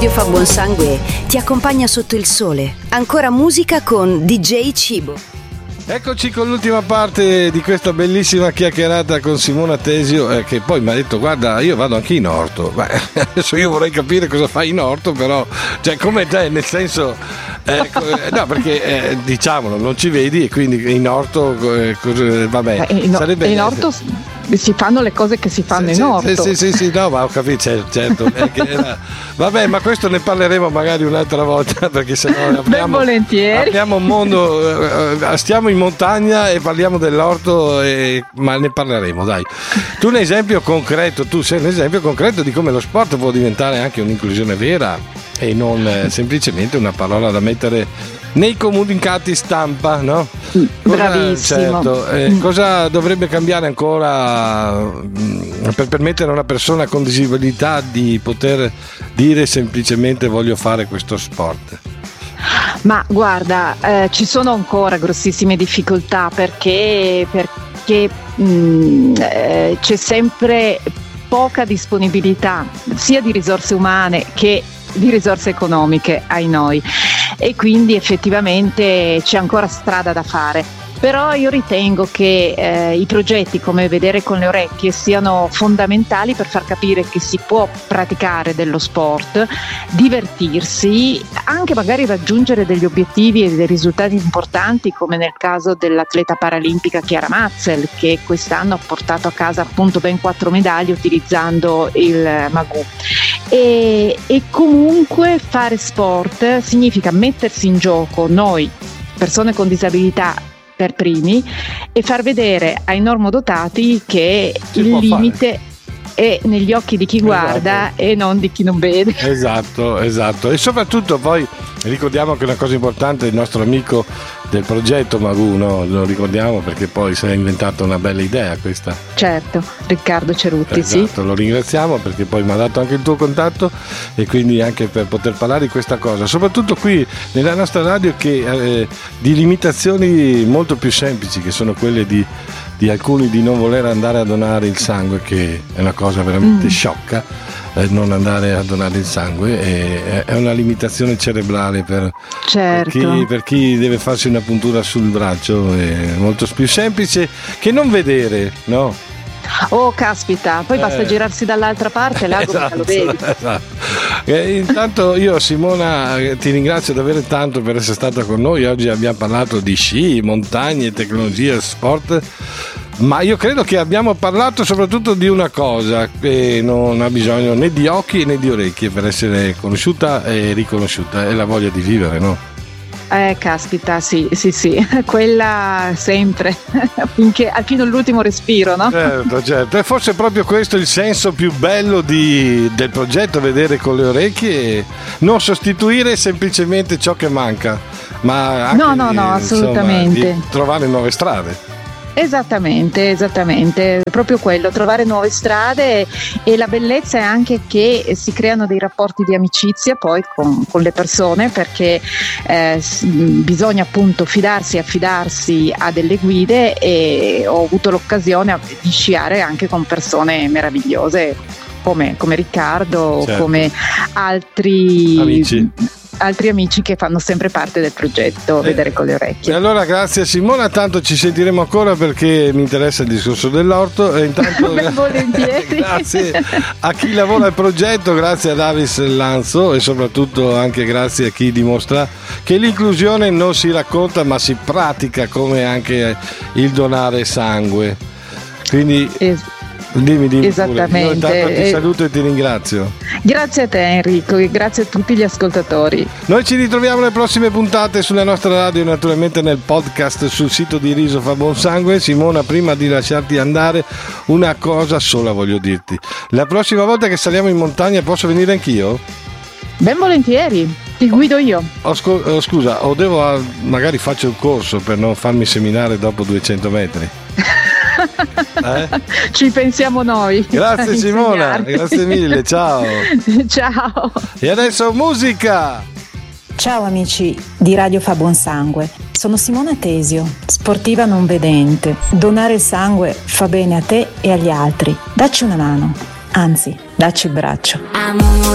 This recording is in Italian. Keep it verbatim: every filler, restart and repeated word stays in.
Radio Fa Buon Sangue ti accompagna sotto il sole. Ancora musica con D J Cibo. Eccoci con l'ultima parte di questa bellissima chiacchierata con Simona Tesio, eh, che poi mi ha detto: guarda, io vado anche in orto. Beh, adesso io vorrei capire cosa fai in orto, però, cioè, come te, nel senso, eh, no, perché eh, diciamolo, non ci vedi e quindi in orto, eh, vabbè, eh, in, sarebbe in orto si fanno le cose che si fanno sì, in orto. Sì, sì, sì, no, ma ho capito, certo, certo era, vabbè, ma questo ne parleremo magari un'altra volta, perché sennò apriamo, volentieri. apriamo un mondo, eh, stiamo in montagna e parliamo dell'orto, e, ma ne parleremo, dai. Tu un esempio concreto, tu sei un esempio concreto di come lo sport può diventare anche un'inclusione vera e non eh, semplicemente una parola da mettere nei comunicati stampa, no? Cosa, bravissimo. Certo, eh, cosa dovrebbe cambiare ancora mh, per permettere a una persona con disabilità di poter dire semplicemente voglio fare questo sport? Ma guarda, eh, ci sono ancora grossissime difficoltà perché, perché mh, eh, c'è sempre poca disponibilità sia di risorse umane che di risorse economiche ai noi, e quindi effettivamente c'è ancora strada da fare. Però io ritengo che eh, i progetti come Vedere con le orecchie siano fondamentali per far capire che si può praticare dello sport, divertirsi, anche magari raggiungere degli obiettivi e dei risultati importanti, come nel caso dell'atleta paralimpica Chiara Mazzel, che quest'anno ha portato a casa appunto ben quattro medaglie utilizzando il Magù. E, e comunque fare sport significa mettersi in gioco noi, persone con disabilità, per primi, e far vedere ai normodotati che si il limite fare. È negli occhi di chi guarda, esatto, e non di chi non vede. Esatto, esatto. E soprattutto poi ricordiamo che una cosa importante, il nostro amico del progetto Magù, no? Lo ricordiamo perché poi si è inventata una bella idea questa. Certo, Riccardo Cerutti, esatto, sì. Lo ringraziamo perché poi mi ha dato anche il tuo contatto e quindi anche per poter parlare di questa cosa, soprattutto qui nella nostra radio, che eh, di limitazioni molto più semplici, che sono quelle di, di alcuni di non voler andare a donare il sangue, che è una cosa veramente mm. sciocca. Eh, non andare a donare il sangue è, è una limitazione cerebrale per, certo. per, chi, per chi deve farsi una puntura sul braccio, è molto più semplice che non vedere, no? Oh caspita, poi eh. basta girarsi dall'altra parte, là esatto, lo vedi. Esatto. E intanto io, Simona, ti ringrazio davvero tanto per essere stata con noi. Oggi abbiamo parlato di sci, montagne, tecnologia, sport, ma io credo che abbiamo parlato soprattutto di una cosa che non ha bisogno né di occhi né di orecchie per essere conosciuta e riconosciuta, è la voglia di vivere, no? Eh, caspita, sì, sì, sì, quella sempre, finché, fino all'ultimo respiro, no? Certo, certo, e forse proprio questo è il senso più bello di, del progetto Vedere con le orecchie, non sostituire semplicemente ciò che manca, ma anche no, no, no, assolutamente, insomma, di trovare nuove strade. Esattamente, esattamente, proprio quello, trovare nuove strade, e la bellezza è anche che si creano dei rapporti di amicizia poi con, con le persone, perché eh, bisogna appunto fidarsi e affidarsi a delle guide, e ho avuto l'occasione di sciare anche con persone meravigliose come, come Riccardo, certo, come altri amici. altri amici che fanno sempre parte del progetto Vedere eh, con le orecchie. E allora grazie Simona, tanto ci sentiremo ancora perché mi interessa il discorso dell'orto, e intanto volentieri. Grazie a chi lavora al progetto, grazie a Davis Lanzo, e soprattutto anche grazie a chi dimostra che l'inclusione non si racconta ma si pratica, come anche il donare sangue. Quindi es- Dimmi, dimmi. Esattamente. Pure. Io intanto ti saluto e ti ringrazio. Grazie a te Enrico e grazie a tutti gli ascoltatori. Noi ci ritroviamo nelle prossime puntate sulla nostra radio e naturalmente nel podcast sul sito di Riso Fa Buon Sangue. Simona, prima di lasciarti andare, una cosa sola voglio dirti: la prossima volta che saliamo in montagna posso venire anch'io? Ben volentieri, ti guido io. Oh, scu- oh, scusa, o devo magari faccio il corso per non farmi seminare dopo duecento metri? Eh? Ci pensiamo noi. Grazie Simona, grazie mille, ciao. Ciao. E adesso musica. Ciao amici di Radio Fa Buon Sangue, sono Simona Tesio, sportiva non vedente. Donare il sangue fa bene a te e agli altri. Dacci una mano, anzi, dacci il braccio.